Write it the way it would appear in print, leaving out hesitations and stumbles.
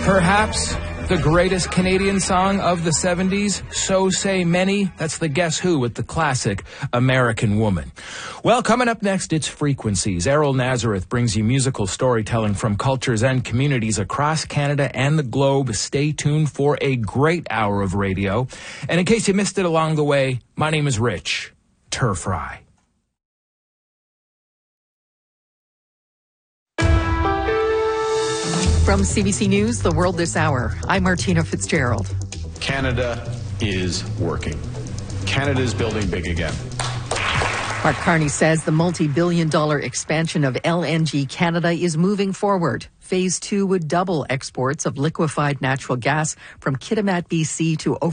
Perhaps the greatest Canadian song of the 70s, So Say Many. That's the Guess Who with the classic American Woman. Well, coming up next, it's Frequencies. Errol Nazareth brings you musical storytelling from cultures and communities across Canada and the globe. Stay tuned for a great hour of radio. And in case you missed it along the way, my name is Rich Turfry. From CBC News, The World This Hour, I'm Martina Fitzgerald. Canada is working. Canada is building big again. Mark Carney says the multi-billion-dollar expansion of LNG Canada is moving forward. Phase 2 would double exports of liquefied natural gas from Kitimat, BC to over